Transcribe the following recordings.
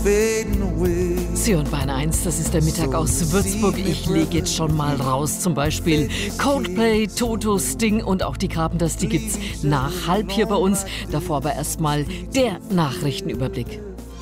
fading away. Sie und Bayern 1, das ist der Mittag aus Würzburg. Ich lege jetzt schon mal raus, zum Beispiel Coldplay, Toto, Sting und auch die Carpenters, die gibt's nach 12:30 hier bei uns. Davor aber erstmal der Nachrichtenüberblick.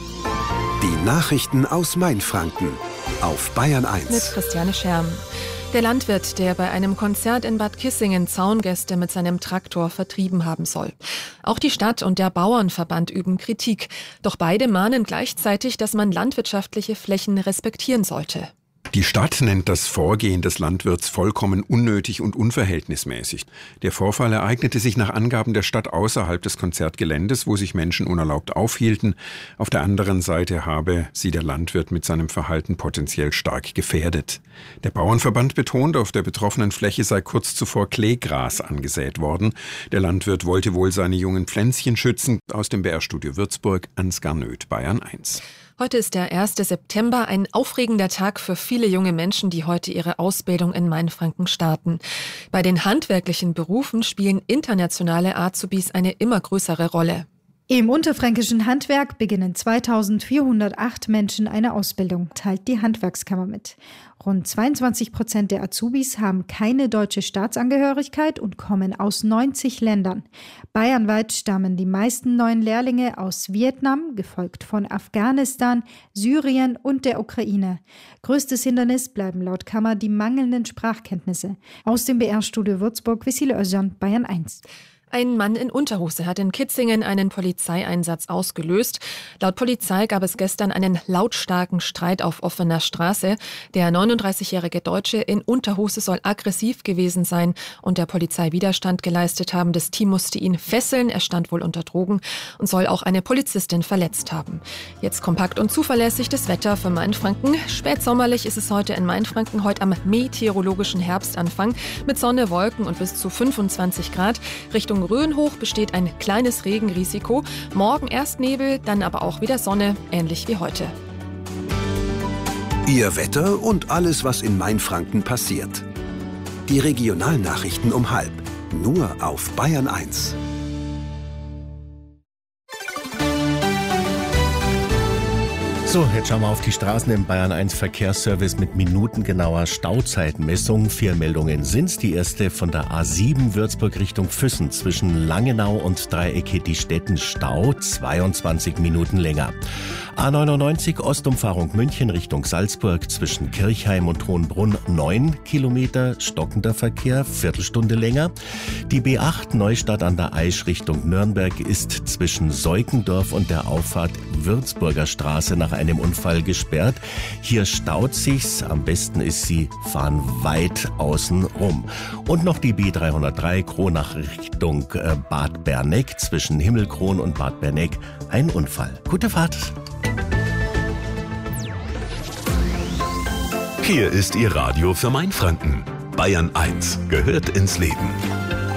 Die Nachrichten aus Mainfranken auf Bayern 1. Mit Christiane Scherm. Der Landwirt, der bei einem Konzert in Bad Kissingen Zaungäste mit seinem Traktor vertrieben haben soll. Auch die Stadt und der Bauernverband üben Kritik. Doch beide mahnen gleichzeitig, dass man landwirtschaftliche Flächen respektieren sollte. Die Stadt nennt das Vorgehen des Landwirts vollkommen unnötig und unverhältnismäßig. Der Vorfall ereignete sich nach Angaben der Stadt außerhalb des Konzertgeländes, wo sich Menschen unerlaubt aufhielten. Auf der anderen Seite habe sie der Landwirt mit seinem Verhalten potenziell stark gefährdet. Der Bauernverband betont, auf der betroffenen Fläche sei kurz zuvor Kleegras angesät worden. Der Landwirt wollte wohl seine jungen Pflänzchen schützen. Aus dem BR-Studio Würzburg, Ansgar Nöth, Bayern 1. Heute ist der 1. September, ein aufregender Tag für viele junge Menschen, die heute ihre Ausbildung in Mainfranken starten. Bei den handwerklichen Berufen spielen internationale Azubis eine immer größere Rolle. Im unterfränkischen Handwerk beginnen 2408 Menschen eine Ausbildung, teilt die Handwerkskammer mit. Rund 22% der Azubis haben keine deutsche Staatsangehörigkeit und kommen aus 90 Ländern. Bayernweit stammen die meisten neuen Lehrlinge aus Vietnam, gefolgt von Afghanistan, Syrien und der Ukraine. Größtes Hindernis bleiben laut Kammer die mangelnden Sprachkenntnisse. Aus dem BR-Studio Würzburg, Vesile Özcan, Bayern 1. Ein Mann in Unterhose hat in Kitzingen einen Polizeieinsatz ausgelöst. Laut Polizei gab es gestern einen lautstarken Streit auf offener Straße. Der 39-jährige Deutsche in Unterhose soll aggressiv gewesen sein und der Polizei Widerstand geleistet haben. Das Team musste ihn fesseln. Er stand wohl unter Drogen und soll auch eine Polizistin verletzt haben. Jetzt kompakt und zuverlässig das Wetter für Mainfranken. Spätsommerlich ist es heute in Mainfranken, heute am meteorologischen Herbstanfang mit Sonne, Wolken und bis zu 25 Grad. Richtung Rhön hoch besteht ein kleines Regenrisiko. Morgen erst Nebel, dann aber auch wieder Sonne, ähnlich wie heute. Ihr Wetter und alles, was in Mainfranken passiert. Die Regionalnachrichten um 12:30, nur auf Bayern 1. So, jetzt schauen wir auf die Straßen im Bayern 1 Verkehrsservice mit minutengenauer Stauzeitmessung. 4 Meldungen sind's. Die erste von der A7 Würzburg Richtung Füssen zwischen Langenau und Dreieck-Diestetten Stau, 22 Minuten länger. A99 Ostumfahrung München Richtung Salzburg zwischen Kirchheim und Hohenbrunn 9 Kilometer stockender Verkehr, Viertelstunde länger. Die B8 Neustadt an der Aisch Richtung Nürnberg ist zwischen Seukendorf und der Auffahrt Würzburger Straße nach einem Unfall gesperrt. Hier staut sich's. Am besten ist, Sie fahren weit außen rum. Und noch die B303 Kronach Richtung Bad Berneck zwischen Himmelkron und Bad Berneck. Ein Unfall. Gute Fahrt. Hier ist Ihr Radio für Mainfranken. Bayern 1 gehört ins Leben.